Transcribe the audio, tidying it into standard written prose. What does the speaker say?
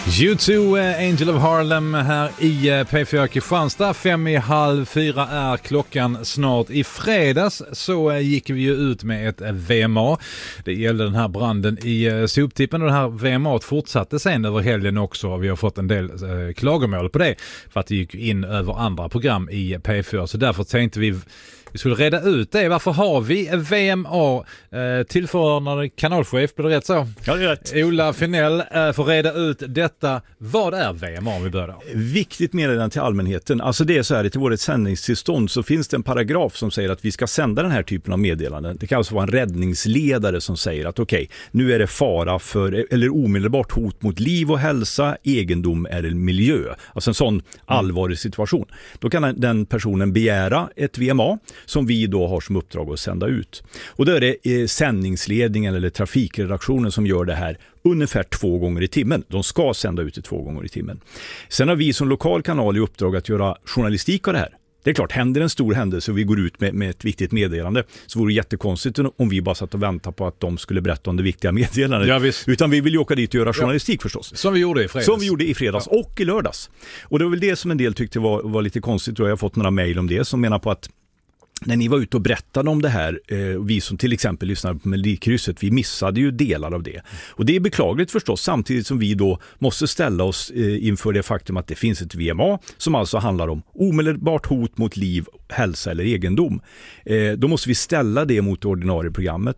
U2 Angel of Harlem här i P4 Kristianstad. 3:30 är klockan snart. I fredags så gick vi ju ut med ett VMA. Det gällde den här branden i soptippen, och det här VMA fortsatte sen över helgen också. Vi har fått en del klagomål på det för att det gick in över andra program i P4. Så därför tänkte vi skulle reda ut det. Varför har vi VMA? Tillförordnade kanalchef, blir det rätt så? Ja, det är rätt. Ola Finell får reda ut detta. Vad är VMA om vi börjar? Viktigt meddelande till allmänheten. Alltså det är så här, till vårt sändningstillstånd så finns det en paragraf som säger att vi ska sända den här typen av meddelanden. Det kan alltså vara en räddningsledare som säger att okej, nu är det fara för eller omedelbart hot mot liv och hälsa, egendom eller miljö. Alltså en sån allvarlig situation. Då kan den personen begära ett VMA som vi då har som uppdrag att sända ut. Och då är det sändningsledningen eller trafikredaktionen som gör det här ungefär 2 gånger i timmen. De ska sända ut det 2 gånger i timmen. Sen har vi som lokal kanal i uppdrag att göra journalistik av det här. Det är klart, händer en stor händelse och vi går ut med ett viktigt meddelande, så vore det jättekonstigt om vi bara satt och väntade på att de skulle berätta om det viktiga meddelandet. Ja, visst. Utan vi vill ju åka dit och göra journalistik förstås. Som vi gjorde i fredags. Och i lördags. Och det var väl det som en del tyckte var lite konstigt. Jag har fått några mejl om det som menar på att när ni var ute och berättade om det här, vi som till exempel lyssnade på Melodikrysset, vi missade ju delar av det. Och det är beklagligt förstås, samtidigt som vi då måste ställa oss inför det faktum att det finns ett VMA som alltså handlar om omedelbart hot mot liv, hälsa eller egendom. Då måste vi ställa det mot det ordinarie programmet.